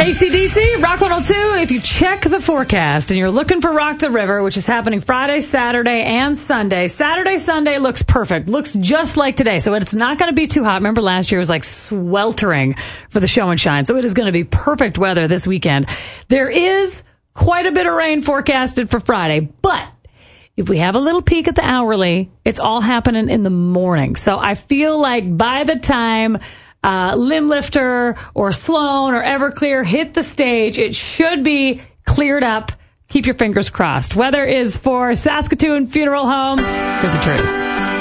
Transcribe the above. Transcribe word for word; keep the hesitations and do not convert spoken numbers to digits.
A C D C, Rock one oh two. If you check the forecast and you're looking for Rock the River, which is happening Friday, Saturday, and Sunday, Saturday, Sunday looks perfect. Looks just like today. So it's not going to be too hot. Remember last year was like sweltering for the show and shine. So it is going to be perfect weather this weekend. There is quite a bit of rain forecasted for Friday, but if we have a little peek at the hourly, it's all happening in the morning. So I feel like by the time uh, Limblifter or Sloan or Everclear hit the stage, it should be cleared up. Keep your fingers crossed. Weather is for Saskatoon Funeral Home. Here's the truth.